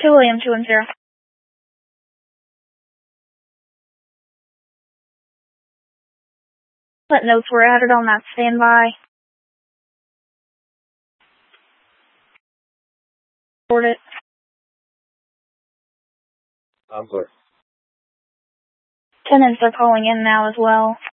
2 William 210. What notes were added on that standby? Report it. I'm sorry. Tenants are calling in now as well.